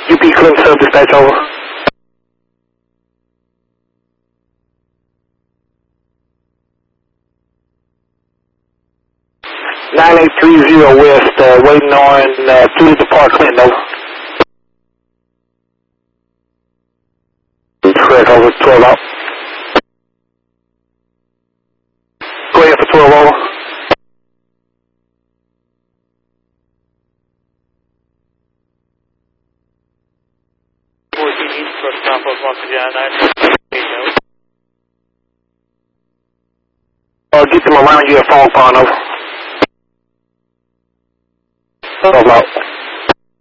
UP Clinton Sub Dispatch, over. (9830 West, waiting on Fleet Park, Clinton, over. Correct, over, 12 out. Go ahead for 12, over. Get them around you at Fog Pond, over. 12 out.